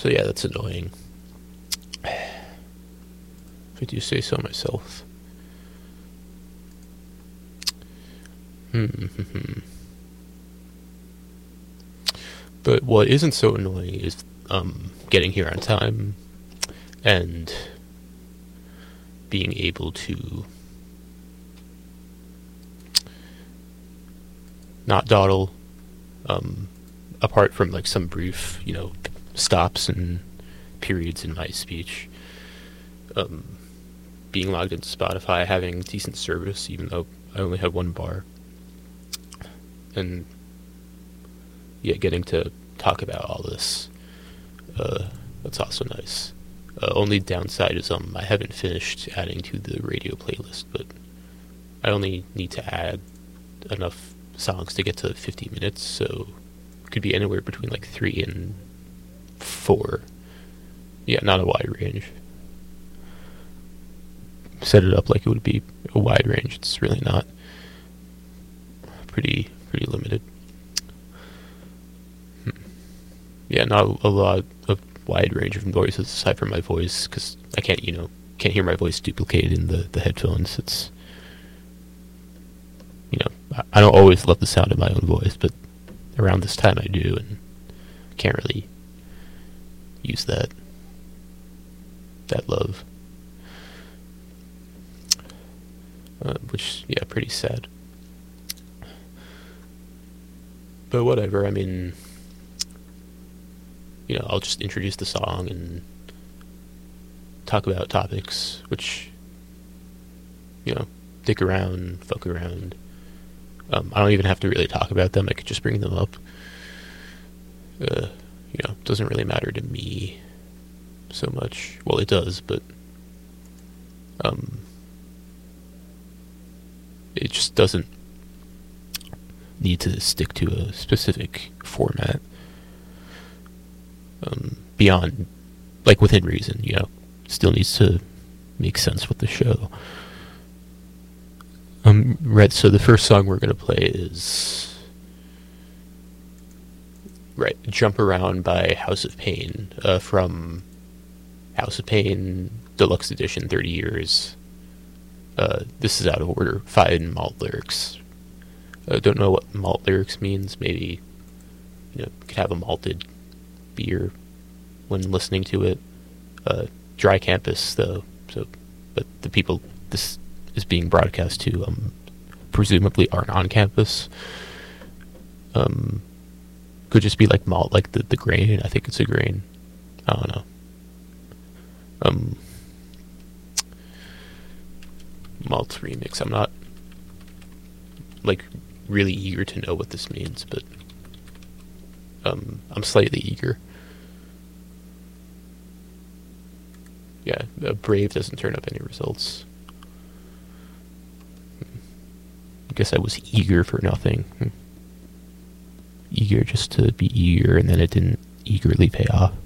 So yeah, that's annoying. If I do say so myself. But what isn't so annoying is getting here on time and being able to not dawdle, apart from like some brief, stops and periods in my speech. Being logged into Spotify, having decent service, even though I only had one bar, and yeah, getting to talk about all this. That's also nice. Only downside is I haven't finished adding to the radio playlist, but I only need to add enough songs to get to 50 minutes, so it could be anywhere between like 3 and 4. Yeah, not a wide range. Set it up like it would be a wide range. It's really not. Pretty limited. Yeah, not a lot of wide range of noises aside from my voice, because I can't hear my voice duplicated in the headphones. It's, I don't always love the sound of my own voice, but around this time I do, and can't really use that love. Which, yeah, pretty sad. But whatever, I mean, I'll just introduce the song and talk about topics, which, dick around, fuck around. I don't even have to really talk about them. I could just bring them up. Doesn't really matter to me so much. Well, it does, but it just doesn't need to stick to a specific format. Beyond, like, within reason, still needs to make sense with the show. Right, so the first song we're going to play is, Jump Around by House of Pain, from House of Pain Deluxe Edition, 30 Years. This is out of order, Fine Malt Lyrics. Don't know what malt lyrics means. Maybe, you could have a malted beer when listening to it. Dry campus, though, but the people this is being broadcast to presumably aren't on campus. Could just be like malt, like the grain. I think it's a grain. I don't know. Malt remix. I'm not like really eager to know what this means, but I'm slightly eager. Yeah, Brave doesn't turn up any results. I guess I was eager for nothing. Eager just to be eager, and then it didn't eagerly pay off.